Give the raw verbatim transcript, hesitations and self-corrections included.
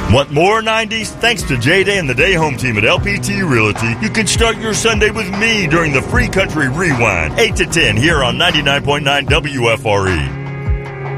Want more nineties? Thanks to J-Day and the Day Home team at L P T Realty, you can start your Sunday with me during the Free Country Rewind, eight to ten here on ninety-nine point nine W F R E.